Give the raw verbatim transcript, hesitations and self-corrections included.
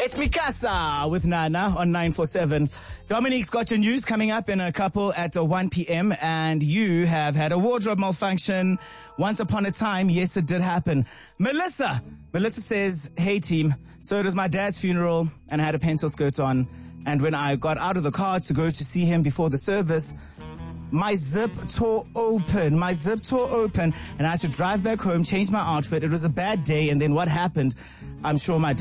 It's Mikasa with Nana on nine four seven. Dominique's got your news coming up in a couple at uh, one p.m. and you have had a wardrobe malfunction. Once upon a time, yes, it did happen. Melissa, Melissa says, hey team, so it was my dad's funeral and I had a pencil skirt on. And when I got out of the car to go to see him before the service, my zip tore open, my zip tore open and I had to drive back home, change my outfit. It was a bad day. And then what happened? I'm sure my dad